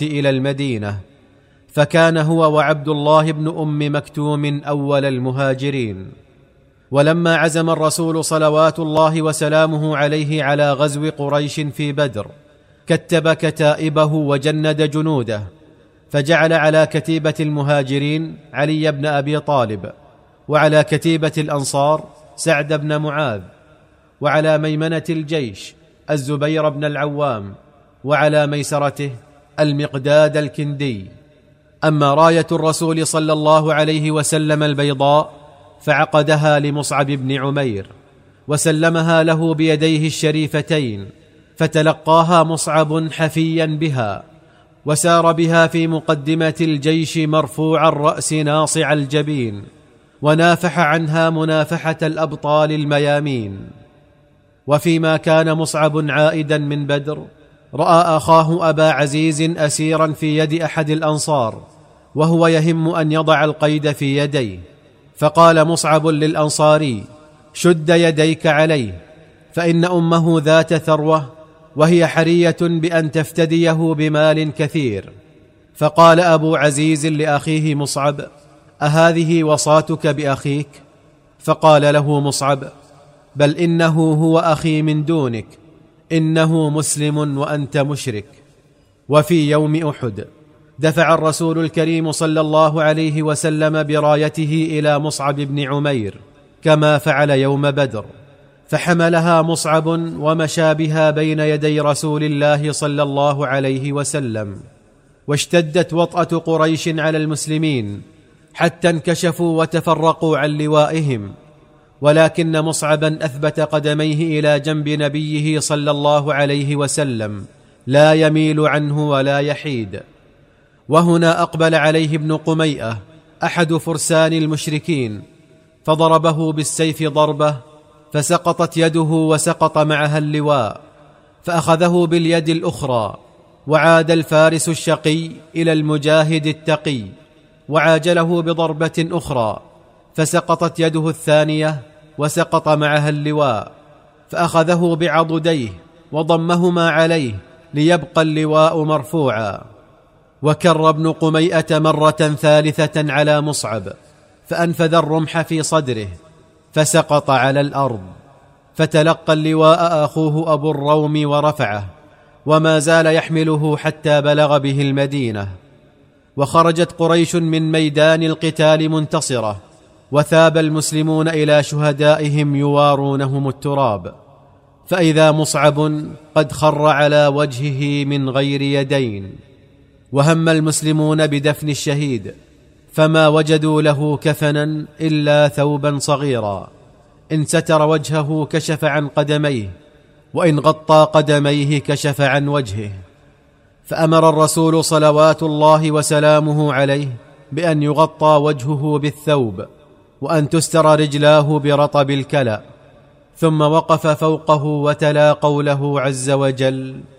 إلى المدينة، فكان هو وعبد الله بن أم مكتوم أول المهاجرين. ولما عزم الرسول صلوات الله وسلامه عليه على غزو قريش في بدر، كتب كتائبه وجند جنوده، فجعل على كتيبة المهاجرين علي بن أبي طالب، وعلى كتيبة الأنصار سعد بن معاذ، وعلى ميمنة الجيش الزبير بن العوام، وعلى ميسرته المقداد الكندي. أما راية الرسول صلى الله عليه وسلم البيضاء فعقدها لمصعب بن عمير، وسلمها له بيديه الشريفتين، فتلقاها مصعب حفيا بها، وسار بها في مقدمة الجيش مرفوع الرأس ناصع الجبين، ونافح عنها منافحة الأبطال الميامين. وفيما كان مصعب عائدا من بدر، رأى أخاه أبا عزيز أسيرا في يد أحد الأنصار، وهو يهم أن يضع القيد في يديه، فقال مصعب للأنصاري: شد يديك عليه، فإن أمه ذات ثروة، وهي حرية بأن تفتديه بمال كثير. فقال أبو عزيز لأخيه مصعب: أهذه وصاتك بأخيك؟ فقال له مصعب: بل إنه هو أخي من دونك، إنه مسلم وأنت مشرك. وفي يوم أحد دفع الرسول الكريم صلى الله عليه وسلم برايته إلى مصعب بن عمير كما فعل يوم بدر، فحملها مصعب ومشى بها بين يدي رسول الله صلى الله عليه وسلم. واشتدت وطأة قريش على المسلمين حتى انكشفوا وتفرقوا عن لوائهم، ولكن مصعبا أثبت قدميه إلى جنب نبيه صلى الله عليه وسلم، لا يميل عنه ولا يحيد. وهنا أقبل عليه ابن قميئة أحد فرسان المشركين، فضربه بالسيف ضربة، فسقطت يده وسقط معها اللواء، فأخذه باليد الأخرى، وعاد الفارس الشقي إلى المجاهد التقي، وعاجله بضربة أخرى، فسقطت يده الثانية وسقط معها اللواء، فأخذه بعضديه وضمهما عليه ليبقى اللواء مرفوعا. وكر ابن قميئة مرة ثالثة على مصعب، فأنفذ الرمح في صدره فسقط على الأرض، فتلقى اللواء أخوه أبو الروم ورفعه، وما زال يحمله حتى بلغ به المدينة. وخرجت قريش من ميدان القتال منتصرة، وثاب المسلمون إلى شهدائهم يوارونهم التراب، فإذا مصعب قد خر على وجهه من غير يدين. وهم المسلمون بدفن الشهيد، فما وجدوا له كفنا إلا ثوبا صغيرا، إن ستر وجهه كشف عن قدميه، وإن غطى قدميه كشف عن وجهه. فأمر الرسول صلوات الله وسلامه عليه بأن يغطى وجهه بالثوب، وأن تستر رجلاه برطب الكلأ، ثم وقف فوقه وتلا قوله عز وجل: